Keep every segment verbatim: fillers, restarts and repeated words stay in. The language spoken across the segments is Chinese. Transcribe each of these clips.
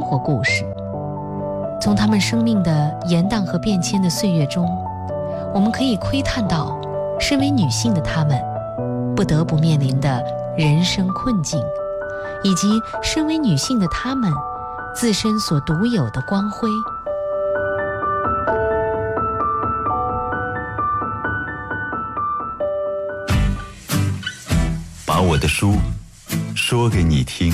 活故事。从他们生命的延宕和变迁的岁月中，我们可以窥探到身为女性的她们不得不面临的人生困境，以及身为女性的她们自身所独有的光辉。 把我的书说给你听。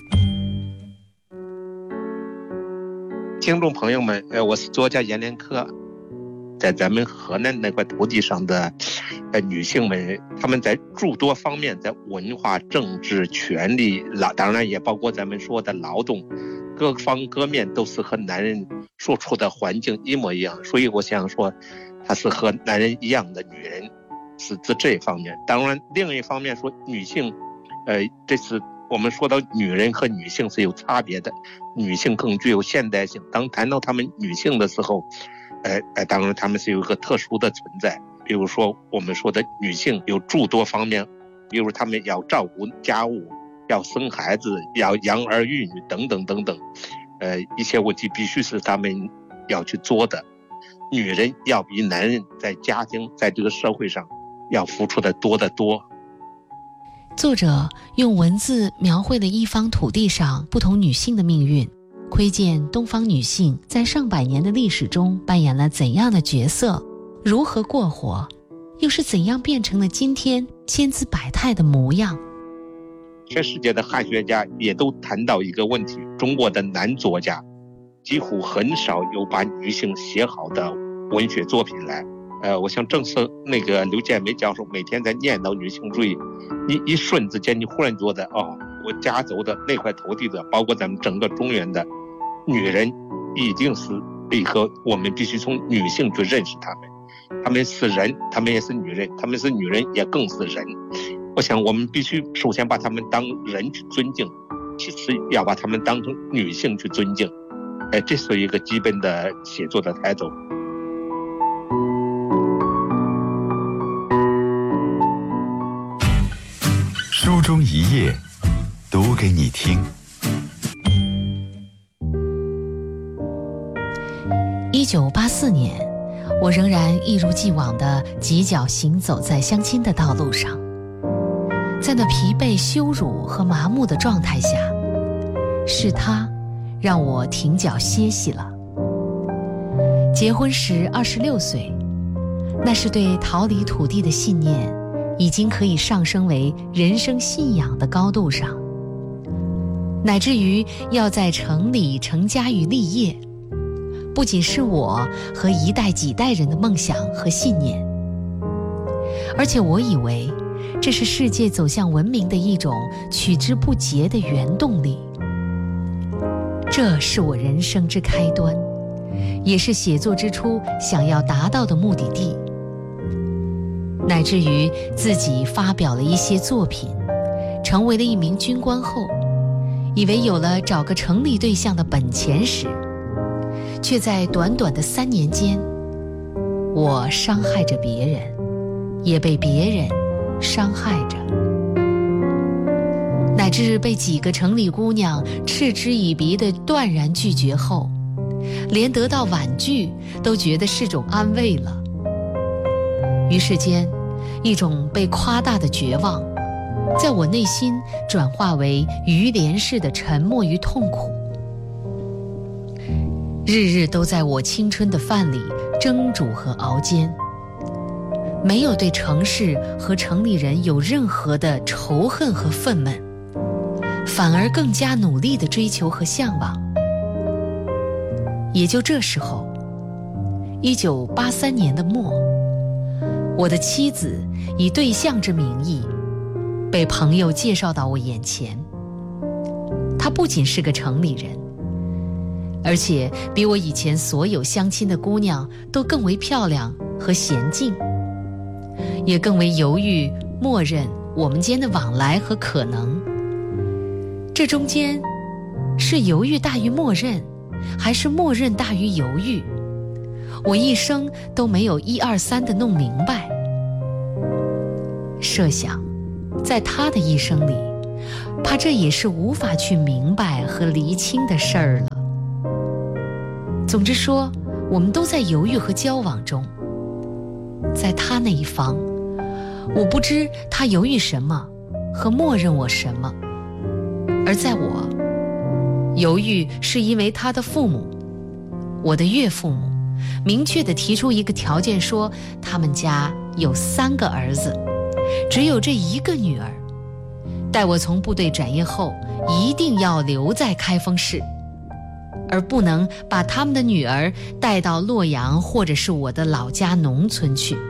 听众朋友们，呃，我是作家阎连科。在咱们河南那块土地上的呃女性们，她们在诸多方面，在文化、政治、权利，当然也包括咱们说的劳动，各方各面都是和男人所处的环境一模一样。所以我想说，她是和男人一样的女人，是指这一方面。当然，另一方面说女性，呃，这是我们说到女人和女性是有差别的，女性更具有现代性。当谈到她们女性的时候，呃呃，当然她们是有一个特殊的存在。比如说我们说的女性有诸多方面，比如她们要照顾家务，要生孩子，要养儿育女等等等等，呃，一些问题必须是她们要去做的。女人要比男人在家庭在这个社会上要付出的多得多。 作者用文字描绘了一方土地上不同女性的命运，窥见东方女性在上百年的历史中扮演了怎样的角色，如何过活，又是怎样变成了今天千姿百态的模样。 全世界的汉学家也都谈到一个问题，中国的男作家几乎很少有把女性写好的文学作品来。呃，我想正是那个刘建梅教授每天在念叨女性主义，一一瞬之间，你忽然觉得，哦，我家走的那块土地的，包括咱们整个中原的女人，一定是一个我们必须从女性去认识她们。她们是人，她们也是女人，她们是女人，也更是人。我想我们必须首先把她们当人去尊敬，其次要把她们当成女性去尊敬。哎，这是一个基本的写作的态度。 书中一页，读给你听。 一九八四年，我仍然一如既往地急脚行走在相亲的道路上，在那疲惫、羞辱和麻木的状态下，是他让我停脚歇息了。结婚时二十六岁，那是对逃离土地的信念已经可以上升为人生信仰的高度上，乃至于要在城里成家与立业，不仅是我和一代几代人的梦想和信念，而且我以为这是世界走向文明的一种取之不竭的原动力。这是我人生之开端，也是写作之初想要达到的目的地。乃至于自己发表了一些作品，成为了一名军官后，以为有了找个城里对象的本钱时，却在短短的三年间，我伤害着别人，也被别人伤害着，乃至被几个城里姑娘嗤之以鼻地断然拒绝后，连得到婉拒都觉得是种安慰了。于是间，一种被夸大的绝望在我内心转化为鱼帘式的沉默与痛苦，日日都在我青春的饭里蒸煮和熬煎，没有对城市和城里人有任何的仇恨和愤懑，反而更加努力地追求和向往。也就这时候，一九八三年的末，我的妻子以对象之名义被朋友介绍到我眼前。她不仅是个城里人，而且比我以前所有相亲的姑娘都更为漂亮和娴静，也更为犹豫默认我们间的往来和可能。这中间是犹豫大于默认，还是默认大于犹豫？我一生都没有一二三的弄明白。设想在他的一生里，怕这也是无法去明白和厘清的事儿了。 总之说，我们都在犹豫和交往中。在他那一方，我不知他犹豫什么和默认我什么，而在我，犹豫是因为他的父母，我的岳父母明确地提出一个条件，说他们家有三个儿子，只有这一个女儿，待我从部队转业后一定要留在开封市，而不能把他们的女儿带到洛阳或者是我的老家农村去。